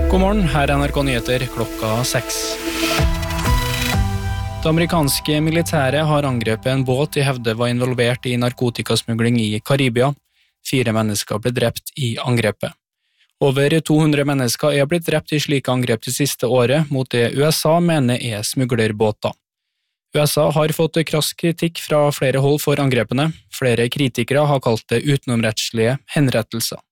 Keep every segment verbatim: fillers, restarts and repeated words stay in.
God morgen, her er N R K Nyheter klokka seks. Det amerikanske militæret har angrepet en båt de hevder var involvert i narkotikasmugling i Karibia. Fire mennesker ble drept i angrepet. Over to hundre mennesker er blitt drept i slike angrep det siste året mot det U S A mener er smuglerbåter. U S A har fått krass kritikk fra flere hold for angrepene. Flere kritikere har kalt det utenomrettslige henrettelser.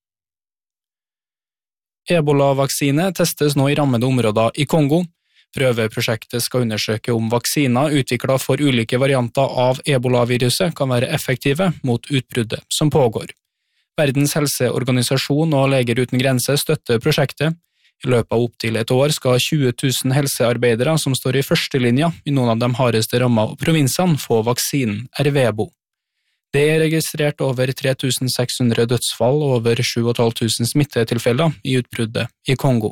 Ebola-vaksine testes nå i rammede områder i Kongo. Prøveprosjektet skal undersøke om vaksiner utviklet for ulike varianter av Ebola-viruset kan være effektive mot utbruddet som pågår. Verdens helseorganisasjon og Leger uten grenser støtter prosjektet. I løpet av opptil et år skal tjue tusen helsearbeidere som står i førstelinja i noen av de hardeste rammede provinsene få vaksinen Ervebo. Det er registrert over tre tusen seks hundre dødsfall og over sju tusen fem hundre smittetilfeller i utbruddet i Kongo.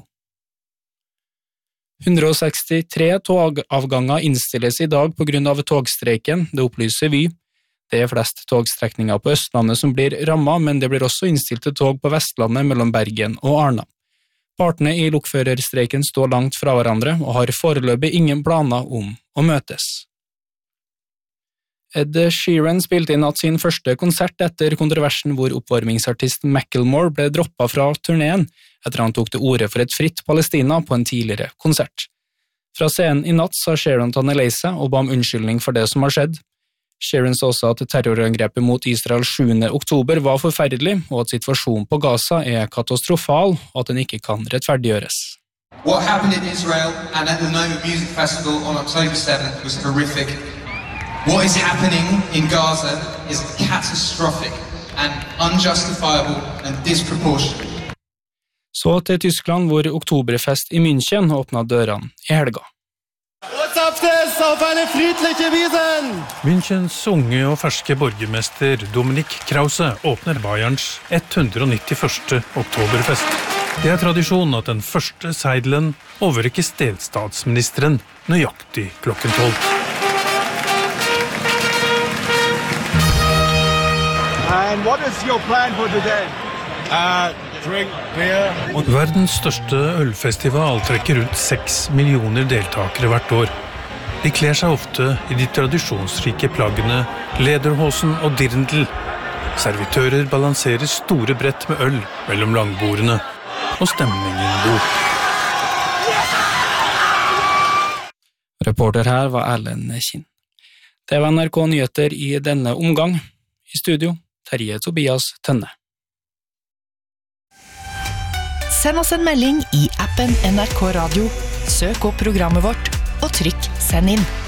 hundre og sekstitre togavganger innstilles i dag på grunn av togstreiken, det opplyser Vy. Det er flest togstrekninger på Østlandet som blir rammet, men det blir også innstilte tog på Vestlandet mellom Bergen og Arna. Partene i lokførerstreiken står langt fra hverandre og har foreløpig ingen planer om å møtes. Ed Sheeran spilte inn at sin første konsert etter kontroversen hvor oppvarmingsartisten Macklemore ble droppet fra turneen etter han tok til orde for et fritt Palestina på en tidligere konsert. Fra scenen i natt sa Sheeran til han er lei seg og ba om unnskyldning for det som har skjedd. Sheeran sa også at terrorangrepet mot Israel sjuende oktober var forferdelig og at situasjonen på Gaza er katastrofal og at den ikke kan rettferdiggjøres. What happened in Israel and at the Noma Music Festival on October seventh was horrific. What is happening in Gaza is catastrophic and unjustifiable and disproportionate. Så til Tyskland hvor Oktoberfest i München åpnet dørene i helga. Auf eine friedliche Wiesen! Münchens unge og ferske borgermester Dominik Krause åpner Bayerns hundre og nittiførste Oktoberfest. Det er tradisjon at den første seidelen overrekkes delstatsministeren nøyaktig klokken tolv. And what is your plan for today? Uh, drink beer. Verdens største ølfestival trekker rundt seks millioner deltakere hvert år. De kler seg ofte i de tradisjonsrike plaggene lederhosen og dirndl. Servitører balanserer store brett med øl mellom langbordene, og stemningen god. Reporter her var Erlend Kinn. Det var N R K Nyheter i denne omgang. I studio, Terje Tobias Tønne. Send oss en melding i appen N R K Radio. Søk opp programmet vårt og trykk send inn.